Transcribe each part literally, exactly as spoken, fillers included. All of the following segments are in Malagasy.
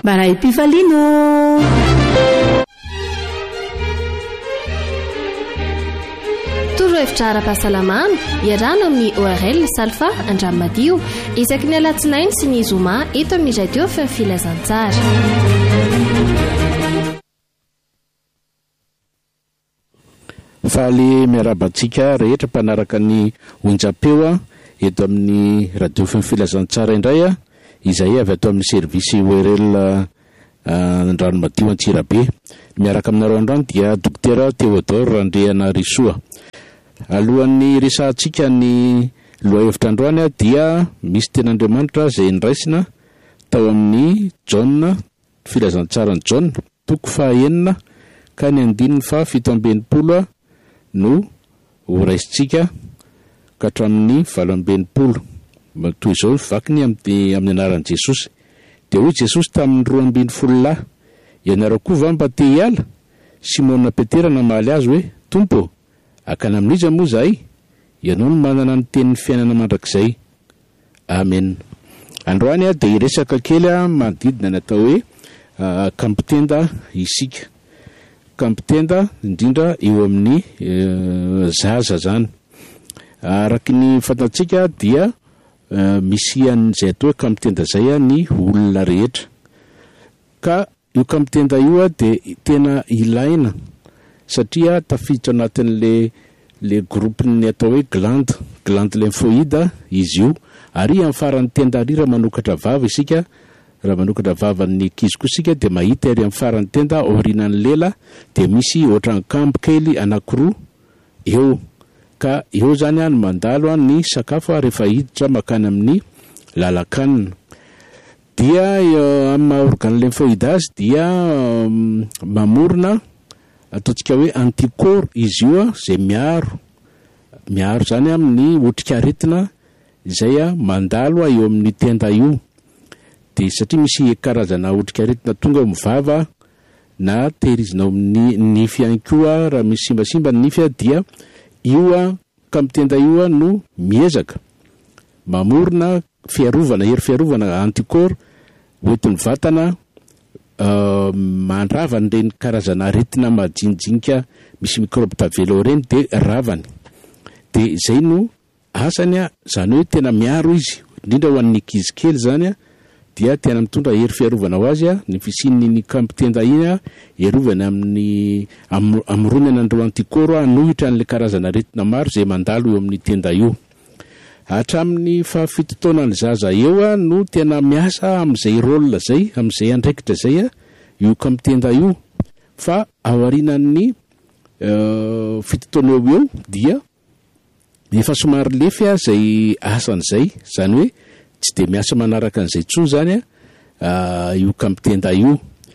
Maray Pifalino. Torohevitra ara-pahasalamana iarahana amin'ny O R L Salfa Andramadio isaky ny alatsinainy sy ny zoma eto amin'ny radio Feo Filazantsara. Faly miarabantsika rehetra mpanaraka ny onjam-peo eto amin'ny radio Feo Filazantsara indray a izay avy ato amin'ny servisy O R L Andramadio Antsirabe. Miaraka aminareo androany dia dokotera Théodore Andriana Risoa. Alohan'ny resahantsika ny lohahevitra androany dia misy ten'Andriamanitra izay niraisina tao amin'ny John Filazantsara John toko fahaenina ka ny andininy fa fito ambinipolo no horaisintsika ka hatramin'ny valo ambinipolo. Toy izao vakiny amin'ny anaran'i Jesosy. Dia hoy Jesosy tamin'ny roa ambin'ny folo lahy, ianareo koa va mba te hiala? Simona Petera namaly azy hoe, Tompo, akana amin'iza moa zahay? Ianao no manana ny tenin'ny fiainana mandrakizay. Amen. Androany dia hiresaka kely manodidina ny atao hoe kampitenda isika. Kampitenda indrindra eo amin'ny zaza zany. Araky ny fantatsika dia misy an'izay atao hoe kampitenda zay ny olona rehetra. Ka io kampitenda io dia tena ilaina satria tafiditra anatin'le le groupe-ny atao hoe glande, glande lymphoïde izy io. Ary amin'ny faran'ny tenda ary raha manokatra vava isika, raha manokatra vavan'ny ankizy koa isika dia mahita ary amin'ny faran'ny tenda aorianan'ny lela dia misy ohatran'ny kambo kely anankiroa eo. Ka eo zany no mandalo ny sakafo rehefa hiditra makany amin'ny lalakanina. Dia amin'ny maha organe lymphoïde azy dia mamorona ataontsika hoe anticorps izy io izay miaro miaro zany amin'ny otrikaretina izay mandalo eo amin'ny tenda io. Dia satria misy karazana otrikaretina tonga mivava na tehirizina amin'ny nify ihany koa raha misy simbasimba ny nify dia io kampitenda io no miezaka mamorona fiarovana, hery fiarovana anticorps hoentin'ny vatana uh, mandrava n'ireny karazana aretina majinijinika misy microbe tavela ireny dia ravany. Dia izay no asany zany hoe tena miaro izy indrindra ho an'ny ankizy kely zany dia tena mitondra hery fiarovana ho azy ny fisin'ny kampitenda iny erovana amin'ny amoronana andreo anticorps anohitra an'le karazana aretina maro izay mandalo eo amin'ny tenda io. Hatramin'ny fahafito taona ny zaza eo no tena miasa amin'izay rôle zay, amin'izay andraikitra zay io kampitenda io. Fa aorinan'ny uh, fito taona eo eo dia efa somary lefy zay asan'izay, zany hoe tsy dia miasa manaraka an'izay tsony zany uh, io kampitenda io.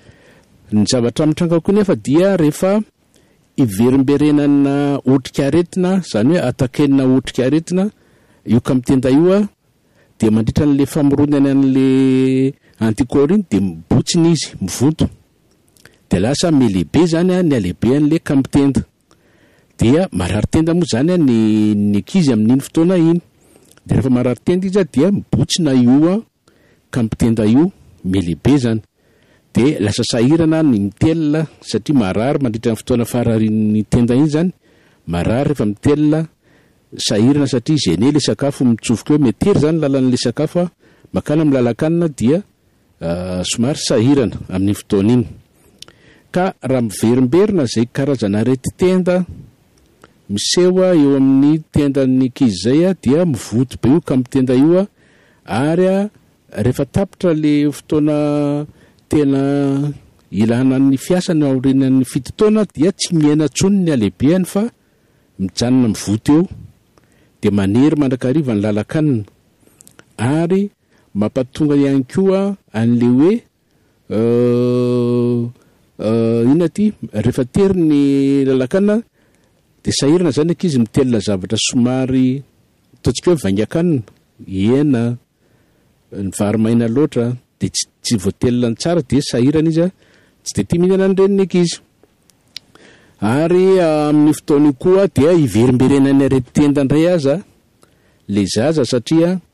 Ny zavatra mitranga koa nefa dia rehefa iverimberenana otrikaretina, zany hoe atakenina otrikaretina io kampitenda io dia mandritra n'le famoronana an'le anticorps iny dia mibotsiny izy, mivonto. Dia lasa melehibe zany ny alehibe an'le kampitenda. Dia marary tenda moa zany ny ny ankizy amin'iny fotoana iny. Dia rehefa marary tenda izy dia mibotsina io kampitenda io melehibe zany. Dia lasa sahirana ny mitelina satria marary mandritra ny fotoana fararian'ny tenda iny zany. Marary rehefa mitelina, sahirana satria izay ne le sakafo mitsofoka eo metery zany lalan'le sakafo makana amin'ny lalakanina dia uh, somary sahirana amin'ny fotoana iny. Ka raha miverimberina zay karazana arety tenda miseho eo amin'ny tendan'ny ankizy zay dia mivoto be io kampitenda io ary rehefa tapitra le fotoana tena ilana ny fiasany aorinan'ny fito taona dia tsy miaina tsony ny alehibeany fa mijanona mivoto eo dia manery mandrakariva ny lalakanina ary mampatonga ihany koa an'le hoe uh, uh, ina ty rehefa tery ny lalakanina dia sahirana zany ankizy mitelina zavatra somary ataontsika hoe vaingakanina, hena, ny vary maina loatra dia tsy, tsy voatelina ny tsara dia sahirana izy tsy dia tia mihinana an'ireny ny ankizy. Ary amin'ny fotoana koa dia iverimberenany arety tenda indray aza le zaza satria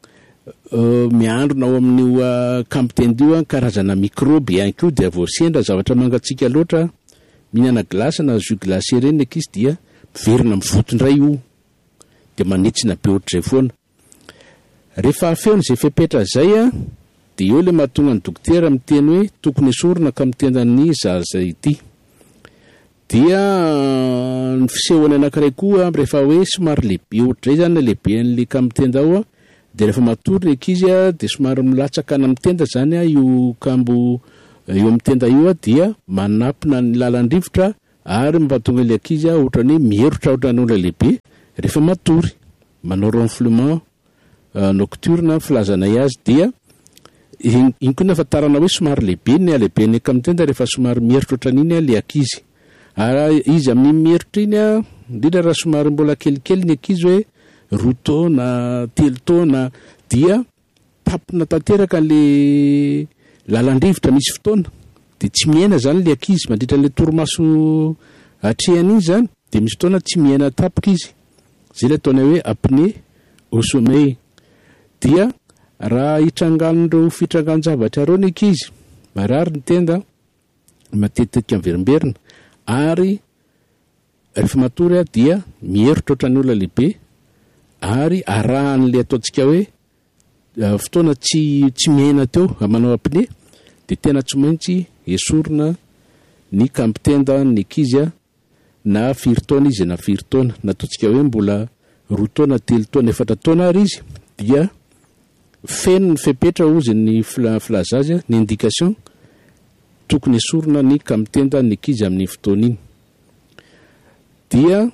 miandrona ao amin'io kampitendio karazana microbe ihany koa dia voasendra zavatra mangatsika loatra mihinana glasy na jus glacé reny ankizy dia miverina mivotondray io dia manitsina be ohatr'izay foana. Rehefa afeony izay fepetra zay a dia eo le mahatonga ny dokotera miteny hoe tokony esorina ka mitenda ny zaza ity. Dia ny fisehoany anankiray koa rehefa hoe somary lehibe ohatr'izay zany lehibe an'le ka mitenda ao a dia rehefa matory ny ankizy a dia somary milatsaka na mitenda zany a io kambo io mitenda io a dia manampina ny lalan-drivotra ary mampatonga ilay ankizy a ohatrany miherotra ohatrany olona lehibe rehefa matory. Manao renflement nocturne filazana azy dia iny koa nafatarana hoe somary lehibe ny lehibe ny ka mitenda rehefa somary miherotra ohatran'iny a le ankizy. Ary izy amin'ny miherotra iny a indrindra raha somary mbola kelikely ny ankizy hoe roa taona telo taona dia tapina tanteraka le lalan-drivotra misy fotoana dia tsy miaina zany le ankizy mandritra le torimaso atrehany zany dia misy fotoana tsy miaina tapika izy zay le ataony hoe apnée au sommeil. Dia raha hitrangan'ireo fitrangan-javatra reo ny ankizy marary ny tenda matetika miverimberina ary rehefa matory a dia miherotra ohatran'ny olona lehibe ary arahan'le ataontsika hoe fotoana tsy tsy miaina teo manao apnée dia tena tsy maintsy esorina ny kampitenda ny ankizy a na firy taona izy na firy taona na ataontsika hoe mbola roa taona telo taona efatra taona ary izy dia feno ny fepetra ozy ny filaza azy ny indication tokony esorina ny kampitenda ny ankizy amin'ny fotoana iny. Dia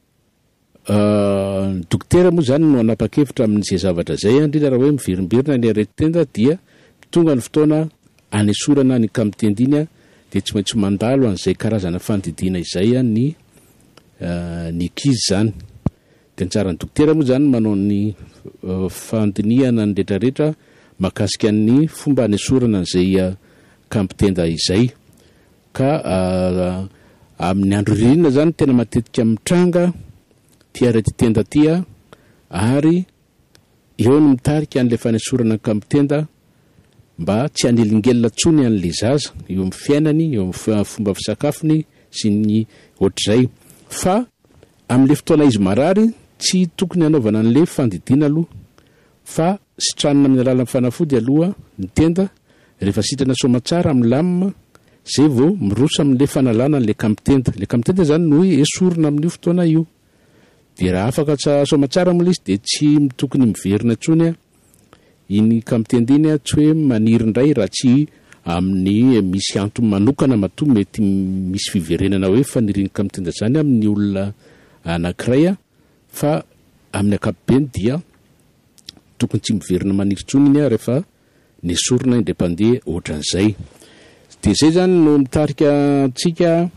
ny dokotera moa zany no anapa-kevitra amin'izay zavatra zay indrindra raha hoe miverimberina ny areti-tenda dia tonga ny fotoana anesorana ny kampitenda iny a dia tsy maintsy mandalo an'izay karazana fandidiana izay a ny ny ankizy zany. Dia ny tsara ny dokotera moa zany manao ny fandinihana ny rehetrarehetra mahakasika ny fomba anesorana an'izay kampitenda izay ka amin'ny andro ririnina zany tena matetika mitranga ty areti-tenda ty a ary eo no mitarika an'ilay fanesorana kampitenda mba tsy hanelingelina tsony an'le zaza eo amin'ny fiainany eo amin'ny fomba fisakafony sy ny ohatr'izay. Fa amin'le fotoana izy marary tsy tokony hanaovana an'le fandidiana aloha fa sitranina amin'ny alalan'ny fanafody aloha ny tenda rehefa sitrana soma tsara amin'ny lamina zay vao miroso amin'le fanalana an'le kampitenda. Le kampitenda zany no hoe esorina amin'io fotoana io dia raha afaka soma tsara moa izy dia tsy tokony miverina tsony a iny kampitenda iny a tsy hoe maniry indray raha tsy amin'ny misy antony manokana matoa mety misy fiverenana hoe faniriny kampitenda zany amin'ny olona anankiray a fa amin'ny ankapobeny dia tokony tsy miverina maniry tsony iny a rehefa nesorina indray-pandeha ohatran'izay. Dia zay zany no mitarika antsika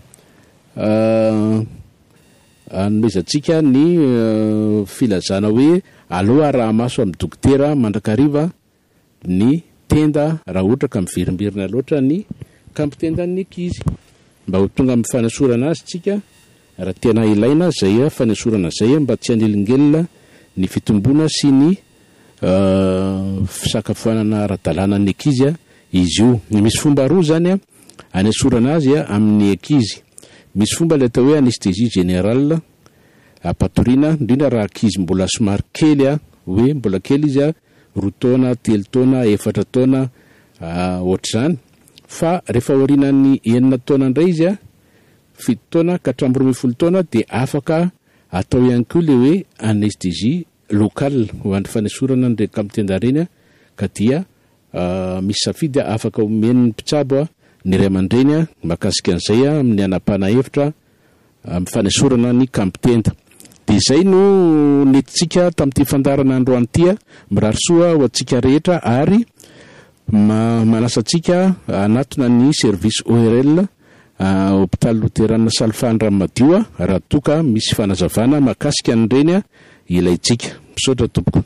anomezantsika ny filazana hoe aloha raha maso amin'ny dokotera mandrakariva ny tenda raha ohatra ka miverimberina loatra ny kampitenda ny ankizy mba ho tonga amin'ny fanesorana azy tsika raha tena ilaina zay a fanesorana zay mba tsy hanelingelina ny fitombona sy ny fisakafoanana ara-dalàna ny ankizy a izy io. Ny misy fomba roa zany a anesorana azy a amin'ny ankizy. Misy fomba le atao hoe anesthésie générale apatoriana indrindra raha ankizy mbola somary kely a hoe mbola kely izy a roa taona telo taona efatra taona ohatr'izany. Fa rehefa orinan'ny enina taona indray izy a fito taona ka hatramin'ny roa ambin'ny folo taona dia afaka atao ihany koa le hoe anesthésie locale ho an'ny fanesorana ny kampitenda reny ka dia misy safidy afaka omeny ny mpitsabo a ny ray aman-dreny a mahakasika an'izay a amin'ny anapana hevitra amin'ny fanesorana ny kampitenda. Dia izay no nentsika tamin'ity fandarana androany ity a mirary soa ho antsika rehetra ary manasantsika anatona ny service O R L hôpital loterana Salfandra-Madio a raha toka misy fanazavana mahakasika an'ireny a ilaitsika. Misaotra tompoko.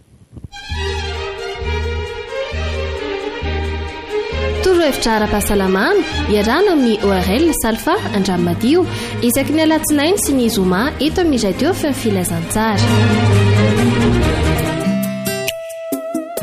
Torohevitra ara-pahasalamana iarana amin'ny O R L Salfa Andra-Madio isaky ny alatsinainy sy ny zoma eto amin'ny radio feo filazantsara.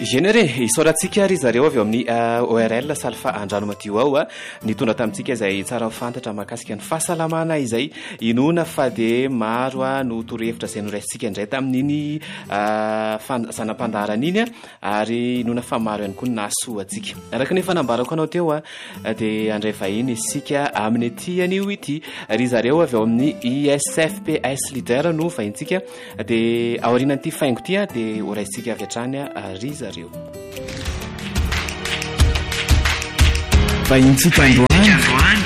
généré isaorantsika ry zareo avy eo amin'ny O R L Salfa Andranomadio ao a nitondra tamintsika izay tsara mifantatra mahakasika ny fahasalamana izay inona fa dia maro a no torohevitra izay noraisintsika indray tamin'iny zanam-pandaharana iny a ary inona fa maro ihany koa ny nahasoa antsika araka ny fanambarako anao teo a dia andray vahiny isika amin'ny ety anio ity ry zareo avy eo amin'ny I S F P S leader no vahintsika dia aorianan'ity faingo ity a dia horaisitsika avy hatrany a ry zareo vahintsika androany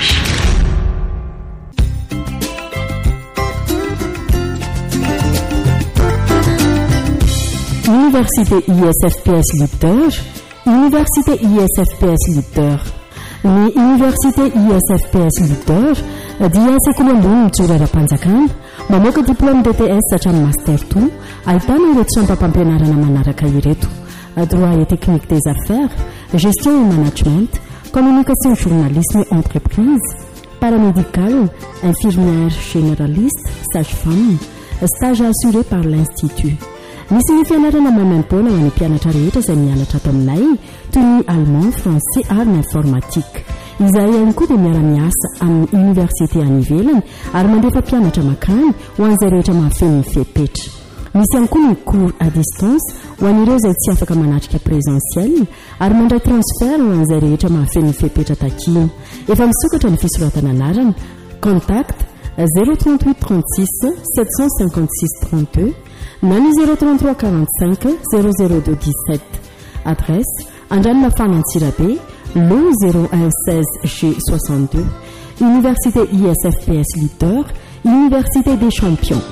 Université I S F P S leader Université I S F P S leader ny Université I S F P S leader dia sekoly ambony mijoro ara-panjakana mamoaka diplôme D T S hatramin'ny master deux ahitana ireto sampam-pampianarana manaraka ireto droit et technique des affaires, gestion et management, communication, journalisme et entreprise, paramédical, infirmière généraliste, sage-femme, stage assuré par l'Institut. Misy ny fianarana mamaimpoana ho an'ny mpianatra rehetra izay mianatra ato aminay toy ny allemand, français ary ny informatique. Izay ihany koa dia miara-miasa amin'ny université any ivelany ary mandefa mpianatra makany ho an'izay rehetra mahafeno ny fepetra. Misy ihany koa ny cours à distance ho an'ireo izay tsy afaka manatrika présentiel ary mandray transfert ho an'izay rehetra mahafeno ny fepetra takiny. Efa misokatra ny fisoratana anarana contact zéro trente-huit trente-six sept cent cinquante-six trente-deux na ny zéro trente-trois quarante-cinq zéro zéro deux dix-sept. Adresse Andranimafana Antsirabe lo zéro un seize G soixante-deux. Université I S F P S leader, Université des champions.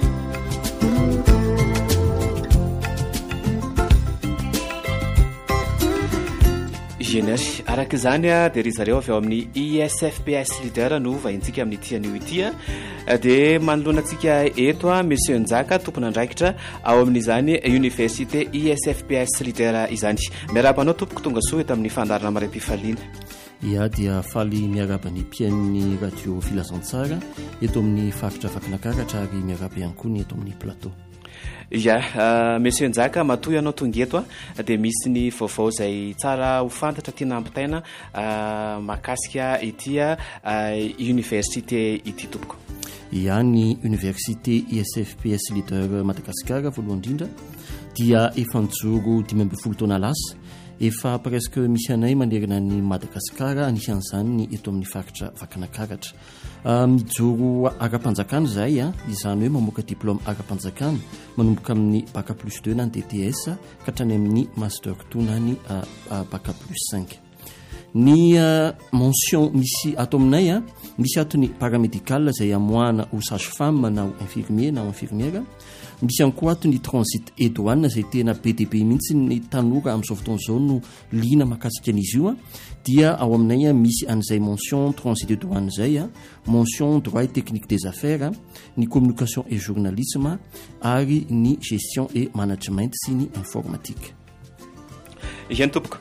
généry araka izany a dia ry zareo avy eo amin'ny I S F P S leader no vahintsika amin'ny tian'io ity a dia manoloana antsika eto a monsieur Njaka tompon'andraikitra ao amin'izany université I S F P S leader izany miarabanao tompoko tonga soa eto amin'ny fandarana maram-pifaliana. Ia dia faly miaraba ny mpiain'ny radio filazantsara eto amin'ny faritra Vakinankaratra ary miaraba ihany koa ny eto amin'ny plateau. Ya uh, monsieur Njaka matoy anao tonga eto a dia misy ny vaovao izay tsara ho fantatra tiana ampitaina uh, mahakasika ity a uh, université ity tompoko. Ia ny université I S F P S leader Madagasikara voalohany indrindra dia efa nijoro dimy ambin'ny folo taona lasa efa presque misy anay manerana ny Madagasikara anisan'izany ny eto amin'ny faritra Vakinankaratra. Uh, mijoro ara-panjakana zay a izany hoe mamoaka diplôme ara-panjakana manomboka amin'ny bac plus deux na ny D T S ka hatrany amin'ny master deux na ny uh, uh, bac plus cinq. Ny uh, mention misy ato aminay a misy ato ny paramédical izay amoahana ho sage-femme na ho infirmier na ho infirmière. Misy ihany koa ato ny transit et douane izay tena be dia be mihitsy ny tanora amin'izao fotoana izao no liana mahakasika an'izy io a dia ao aminay a misy an'izay mention transit et douane izay a mention droit et technique des affaires ny communication et journalisme ary ny gestion et management sy ny informatique. Ihany tompoko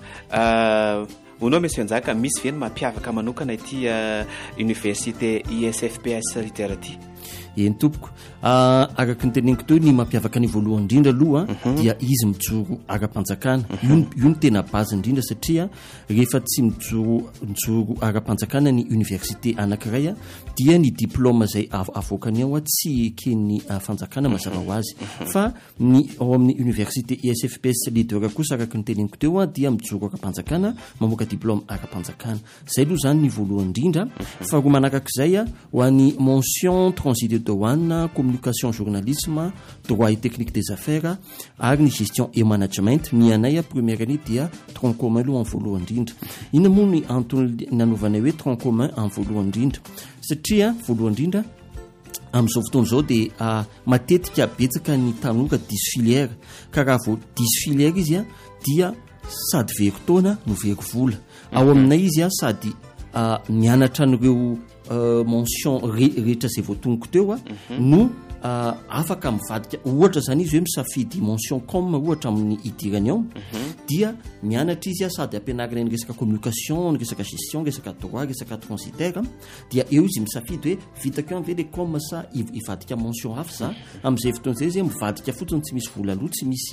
honao monsieur Njaka misy ve ny mampiavaka manokana ity uh, université I S F P S leader ity? Eny tompoko uh, araka ny teneniko teo ny mampiavaka ny voalohany indrindra aloha uh -huh. dia izy mijoro ara-panjakana uh -huh. io ny tena base indrindra satria rehefa tsy mijoro mijoro ara-panjakana ny université anankiray dia ny diplôme izay avoakany ao tsy eken'ny uh, fanjakana mazava ho azy uh -huh. fa ny ao amin'ny université I S F P S leader kosa araka ny teneniko teo dia mijoro ara-panjakana mamoaka diplôme ara-panjakana zay aloha zany ny voalohany indrindra uh -huh. fa roa manaraka izay ho an'ny mention transit de douane, communication, journalisme, droit et technique des affaires, ary ny gestion et management. Ny anay première année dia tronc commun lo en voalohany indrindra. Ina moa ny antony nanaovanay hoe tronc commun en voalohany indrindra satria voalohany indrindra amin'izao fotoana izao dia uh, matetika betsaka ny tanora diso filière ka raha vao diso filière izy a dia sady very taona no very vola. Ao aminay izy a sady uh, mianatra an'ireo Uh, mention rehetra izay voatongoko teo a uh -huh. no uh, afaka mivadika ohatra zany izy hoe misafidy mention com ohatra amin'ny idirany ao uh -huh. dia mianatra izy a sady ampianarina ny resaka communication, ny resaka gestion, resaka droit, resaka transitaire dia eo izy misafidy hoe vitako eo ve le com sa ivadika mention hafa za amin'izay fotoana izay izy mivadika fotsiny tsy misy vola aloha tsy misy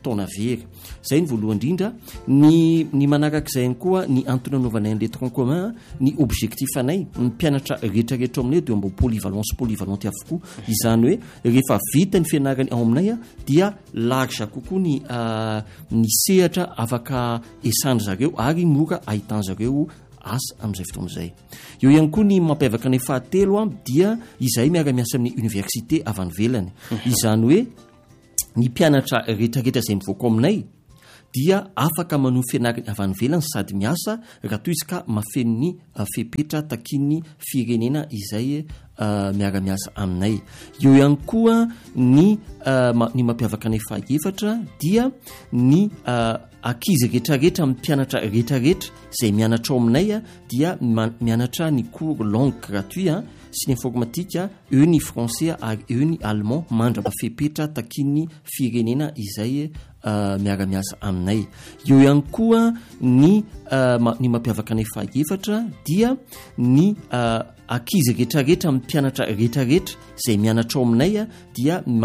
taona very zay ny voalohany indrindra ny ny manarakaizay any koa ny antony anaovanay an'le tronc commun ny objectif anay ny mpianatra rehetrarehetra aminay dia mba polyvalence polyvalente avokoa izany hoe rehefa vita ny fianarany ao aminay a dia large kokoa ny ny sehatra afaka esandry zareo ary mora ahitany zareo asa amin'izay fotoan'izay eo ihany koa ny mampiavaka ny fahatelo a dia izay miara-miasa amin'ny université avy any velany izany hoe ny mpianatra rehetrarehetra izay mivoaka aminay dia afaka manohy fianarany avy any velany sady miasa raha toy izy ka mafeno ny fepetra takin'ny firenena izay miara-miasa aminay eo ihany koa ny ny mampiavaka ny fahaefatra dia ny akizy rehetrarehetra amin'ny mpianatra rehetrarehetra izay mianatra ao aminay a dia mianatra ny cours langue gratuit a sy ny informatika eo ny français ary eo ny allemand mandrapa fepetra takin'ny firenena izay miara-miasa aminay eo ihany koa ny ny mampiavaka ny fahaefatra dia ny akizy rehetrarehetra amin'ny mpianatra rehetrarehetra izay mianatra ao aminay a dia